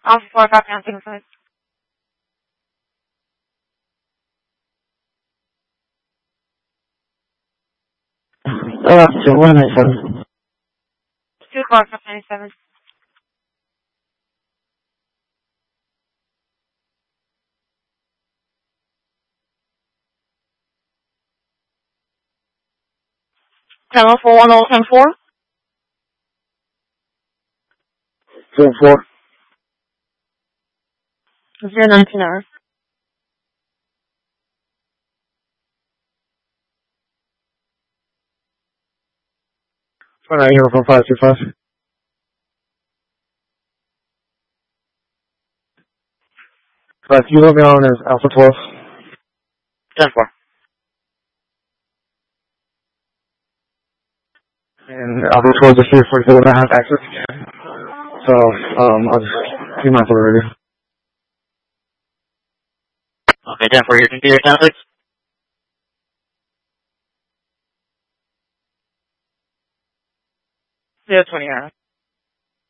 Alpha 4, copy on signal. Alaska 197. 2 o'clock, 97. Channel 410-4. 4-4. 019 hours. Flight 904525. Flight, you let me on as Alpha 12. 10-4. And Alpha 12 is 344 when I have access. So, I'll just keep my for radio. Okay, 10-4, your computer conflicts. 020 hours.